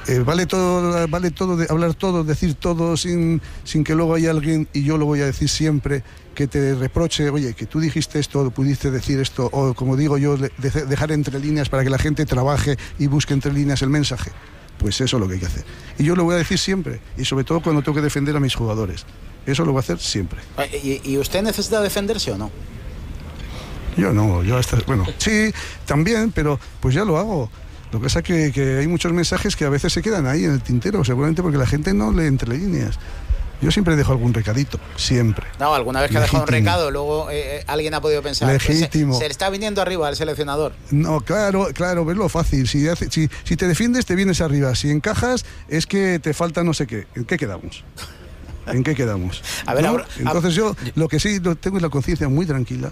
vale todo hablar todo, decir todo sin que luego haya alguien, y yo lo voy a decir siempre, que te reproche, oye, que tú dijiste esto, pudiste decir esto, o como digo yo, dejar entre líneas para que la gente trabaje y busque entre líneas el mensaje. Pues eso es lo que hay que hacer. Y yo lo voy a decir siempre, y sobre todo cuando tengo que defender a mis jugadores. Eso lo voy a hacer siempre. ¿Y usted necesita defenderse o no? Yo no, bueno, sí, también, pero pues ya lo hago. Lo que pasa es que hay muchos mensajes que a veces se quedan ahí en el tintero, seguramente porque la gente no lee entre líneas. Yo siempre dejo algún recadito, siempre. No, alguna vez que ha dejado un recado, luego alguien ha podido pensar, legítimo. Se le está viniendo arriba al seleccionador. No, claro, verlo fácil. Si te defiendes, te vienes arriba. Si encajas, es que te falta no sé qué. ¿En qué quedamos? A ver, ¿no? ahora, entonces yo lo que sí tengo es la conciencia muy tranquila.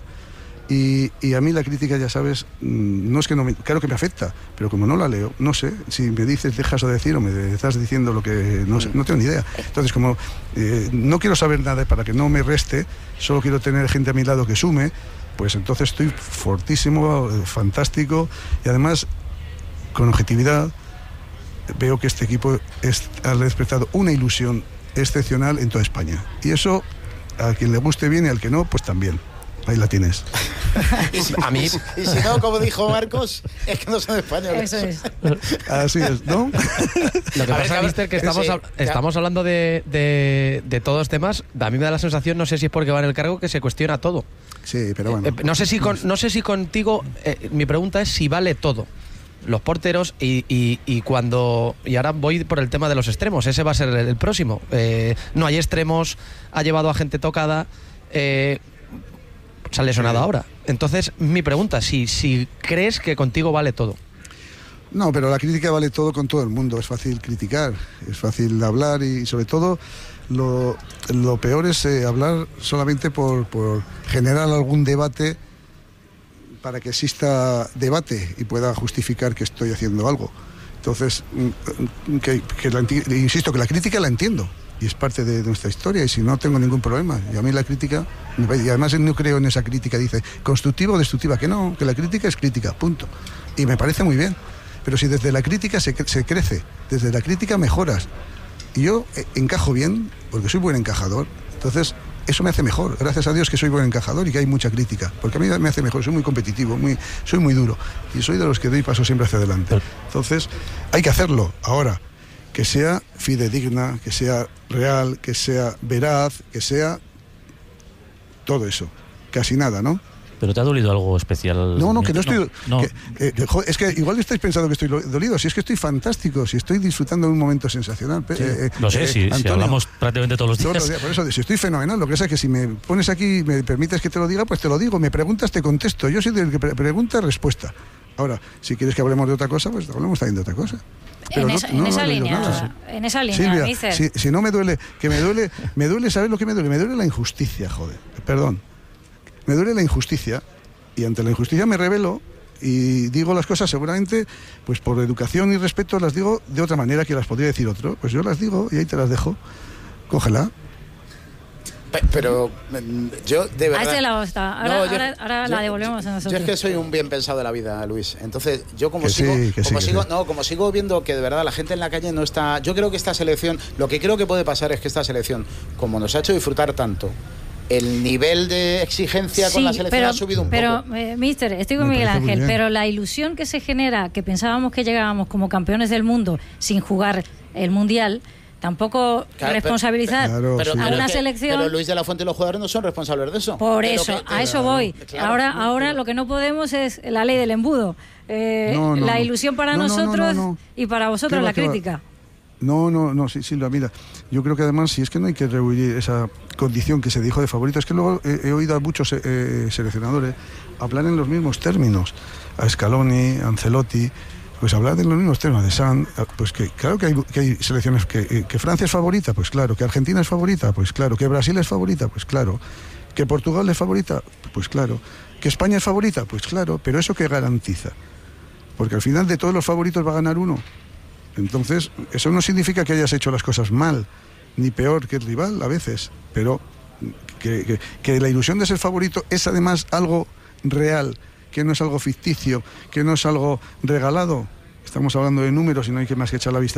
Y a mí la crítica, ya sabes, no es que no claro que me afecta, pero como no la leo, no sé, si me dices dejas de decir o me estás diciendo lo que no sé, no tengo ni idea. Entonces, como no quiero saber nada para que no me reste, solo quiero tener gente a mi lado que sume, pues entonces estoy fortísimo, fantástico, y además, con objetividad, veo que este equipo ha despertado una ilusión excepcional en toda España. Y eso, a quien le guste bien y al que no, pues también. Ahí la tienes. A mí. Y si no, como dijo Marcos, es que no son españoles. Eso es. Así es, ¿no? Lo que pasa, Mister, que estamos hablando de todos temas. A mí me da la sensación, no sé si es porque va en el cargo, que se cuestiona todo. Sí, pero bueno. No sé si contigo, mi pregunta es si vale todo. Los porteros y ahora voy por el tema de los extremos. Ese va a ser el próximo. No hay extremos, ha llevado a gente tocada. Se ha lesionado ahora. Entonces, mi pregunta, si crees que contigo vale todo. No, pero la crítica vale todo con todo el mundo. Es fácil criticar, es fácil hablar, y sobre todo lo peor es hablar solamente por generar algún debate, para que exista debate y pueda justificar que estoy haciendo algo. Entonces, insisto, que la crítica la entiendo. Y es parte de nuestra historia, y si no tengo ningún problema. Y a mí la crítica, y además no creo en esa crítica, dice, constructiva o destructiva, que no, que la crítica es crítica, punto. Y me parece muy bien. Pero si desde la crítica se crece, desde la crítica mejoras. Y yo encajo bien, porque soy buen encajador, entonces eso me hace mejor. Gracias a Dios que soy buen encajador y que hay mucha crítica, porque a mí me hace mejor, soy muy competitivo, soy muy duro, y soy de los que doy paso siempre hacia adelante. Entonces, hay que hacerlo ahora. Que sea fidedigna, que sea real, que sea veraz, que sea todo eso. Casi nada, ¿no? ¿Pero te ha dolido algo especial? No, que no estoy... No. Es que igual estáis pensando que estoy dolido. Si es que estoy fantástico, si estoy disfrutando de un momento sensacional. Sí, lo sé, si hablamos prácticamente todos los días. Por eso, si estoy fenomenal. Lo que pasa es que si me pones aquí y me permites que te lo diga, pues te lo digo. Me preguntas, te contesto. Yo soy del que pregunta, respuesta. Ahora, si quieres que hablemos de otra cosa, pues hablemos también de otra cosa. Pero en esa línea, Silvia, Mister. si no me duele, me duele, ¿sabes lo que me duele? Me duele la injusticia, joder, perdón. Me duele la injusticia, y ante la injusticia me rebelo y digo las cosas seguramente, pues por educación y respeto las digo de otra manera que las podría decir otro. Pues yo las digo y ahí te las dejo. Cógela. Pero yo de verdad... A este lado está. Ahora la devolvemos a nosotros. Yo es que soy un bien pensado de la vida, Luis. Entonces, yo como sigo viendo que de verdad la gente en la calle no está... Yo creo que esta selección... Lo que creo que puede pasar es que esta selección, como nos ha hecho disfrutar tanto, el nivel de exigencia con la selección ha subido un poco. Pero, Mister, estoy con Miguel Ángel, pero la ilusión que se genera, que pensábamos que llegábamos como campeones del mundo sin jugar el Mundial... Tampoco responsabilizar a una selección. Pero Luis de la Fuente y los jugadores no son responsables de eso. Por eso, a eso voy. Claro, ahora lo que no podemos es la ley del embudo. La ilusión para nosotros y para vosotros la crítica. Sí, Silvia, mira, yo creo que además, si es que no hay que rehuir esa condición que se dijo de favorito, es que luego he oído a muchos seleccionadores hablar en los mismos términos, a Scaloni, a Ancelotti, pues hablar de los mismos temas de San, pues que claro que hay selecciones que Francia es favorita, pues claro, que Argentina es favorita, pues claro, que Brasil es favorita, pues claro, que Portugal es favorita, pues claro, que España es favorita, pues claro, pero ¿eso qué garantiza? Porque al final de todos los favoritos va a ganar uno. Entonces, eso no significa que hayas hecho las cosas mal, ni peor que el rival a veces, pero que la ilusión de ser favorito es además algo real, que no es algo ficticio, que no es algo regalado. Estamos hablando de números y no hay que más que echar la vista